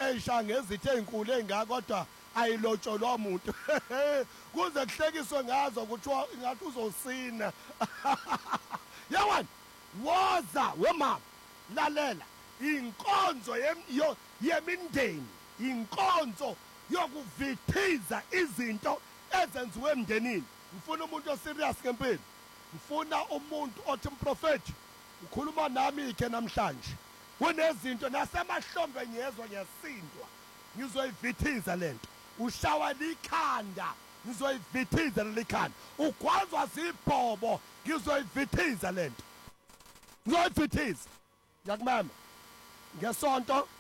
eyisha ngezithe ezinkulu engaka kodwa ayilotsholwa umuntu kuze kuhlekiswe ngazo kuthiwa ngathi uzosina yawani woza wemama lalela inkonzo yemindeni inkonzo yokuvithiza izinto ezenziwe emndenini ngifuna umuntu oserious ngempela ngifuna umuntu othi mprofeti ukhuluma nami ke namhlanje kunezinto nasemahlombe ngiyezwa ngiyasindwa ngizoyivithiza lento ushawa likhanda ngizoyivithiza likhanda ugwazwa zibhobo ngizoyivithiza lento ngizoyivithiza yakumama ngesonto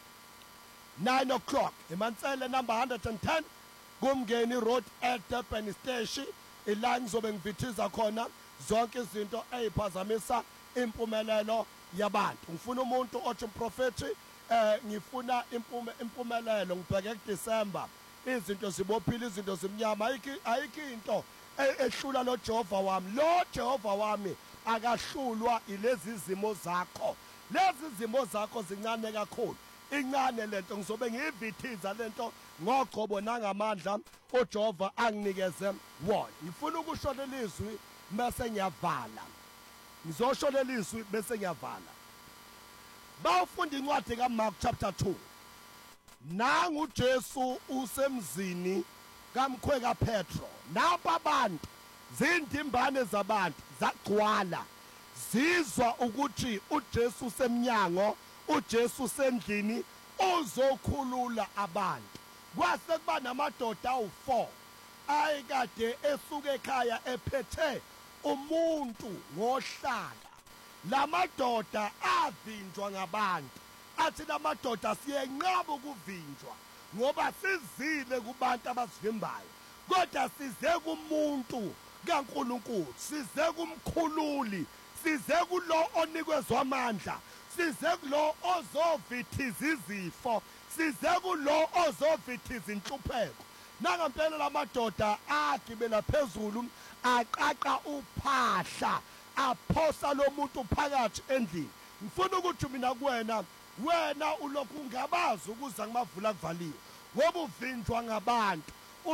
9 o'clock emantsele number 110 kumngeni road at Durban station ila ngizobe ngivithiza khona zonke izinto eziphazamisa impumelelo yabantu ngifuna umuntu othi mprofeti ngifuna impumelelo ngibheke kuDecember izinto zibophile izinto zimnyama ayikho into ehlula lo Jehova wami akahlulwa ilezi izimo zakho lezi izimo zakho zincane kakhulu incane lento ngizobe ngiyivithiza lento ngoqobo nangamandla uJehova anginikeze wona ngifuna ukusholela izwi bese ngiyavala ngizosholela izwi bese ngiyavala bawufunda incwadi kaMark chapter 2 nangu uJesu usemzini kamkhweka Petro napha abantu zindimbane zabantu zagcwala zizwa ukuthi uJesu usemnyango uJesu sendlini uzokhulula abantu kwase kuba namadoda awu4 ayikade esuka ekhaya ephethe umuntu ngohlaka lamadoda avinjwa ngabantu athi lamadoda siyenqaba ukuvinjwa ngoba sizile kubantu abasivimbayo kodwa size kumuntu kaNkulunkulu size kumkhululi size kulo onikezwe amandla size kulo ozovithiza izifo size kulo ozovithiza inhlupheko nangempela lamadoda agibela phezulu aqaqa uphahla aphosa lo muntu phakathi endlini ngifuna ukuthi mina kuwena ulokhu ungabazi ukuza ngimavula kuvaliwe ngoba uvinjwa ngabantu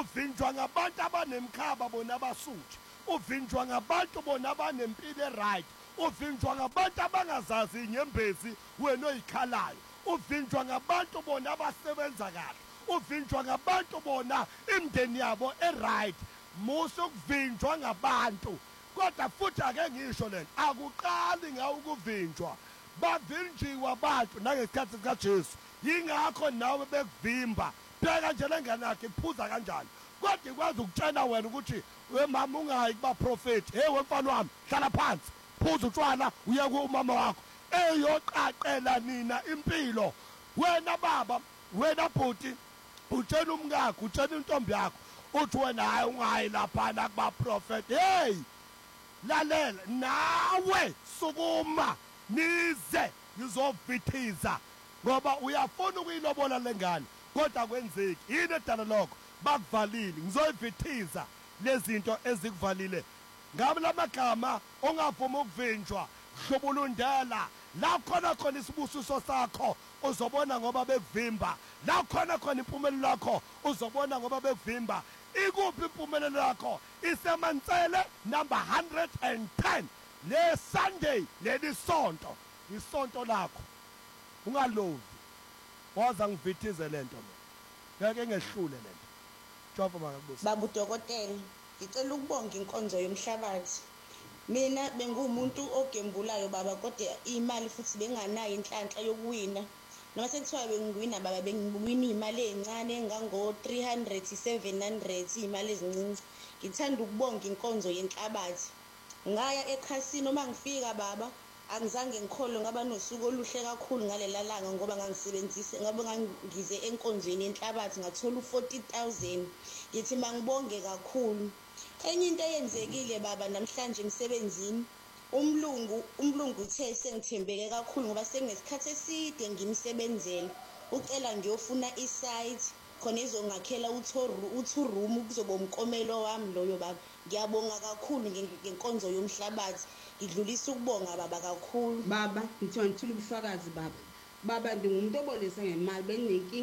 abanemkhaba bona abasuthi uvinjwa ngabantu bona abanempilo eright uvinjwa ngabantu abangazazi inyembezi wena oyikhalayo uvinjwa ngabantu bona abasebenza kahle uvinjwa ngabantu bona imndeni yabo eright musu kuvinjwa ngabantu kodwa futhi ake ngisho lento akuqali ngawo ukuvinjwa bavinjiwa abantu nangesikhathi sikaJesu yingakho nawe bekuvimba bheka nje lengane yakhe iphuza kanjani kodwa ikwazi ukutshela wena ukuthi wemama ungayi kuba prophet hey wemfana wami hlala phansi phuza utshwala uye kumama wakho eyoqaqela nina impilo wena baba wena bhuti utshela umngakho utshela intombi yakho uthi wena hayi ungayi lapha kuba prophet hey lalela nawe sukuma nize ngizovithiza ngoba uyafuna ukuyilobola lengane kodwa kwenzeki yini edala lokho bakuvalile ngizoyivithiza lezinto ezikuvalile ngabe lamagama ongavuma ukuvinjwa hlobulundela la khona isibusiso sakho uzobona ngoba bekuvimba la khona impumelelo yakho uzobona ngoba bekuvimba ikuphi impumelelo yakho isemansele number 110 le Sunday leli sonto isonto lakho ungalovi waza ngivithize lento ngeke ngehlule lento Jehova makakubusa baba udokotela ngicela ukubonga inkonzo yomhlabathi mina bengumuntu ogembulayo baba kodwa imali futhi benganayo inhlanhla yokuwina noma sekuthiwa bengiwina baba bengiwina imali encane engango 300 700 imali ezincinci ngithanda ukubonga inkonzo yenhlabathi ngaya ekhasini uma ngifika baba angizange ngikholwe ngaba nosuku oluhle kakhulu ngalela langa ngoba ngangisebenzise ngabe ngize enkonzweni yenhlabathi ngathola u40,000 ngithi mangibonge kakhulu enye into eyenzekile baba namhlanje emsebenzini umlungu uthe sengithembeke kakhulu ngoba senginesikhathi eside ngimsebenzela ucela ngiyofuna isite khona izongakhela u2 room kuzoba umkomelo wami loyo baba ngiyabonga kakhulu ngenkonzo yomhlabathi ngidlulisa ukubonga baba kakhulu baba ngithiwa ngithula ubufakazi baba ndingumuntu obolesa ngemali benginenkinga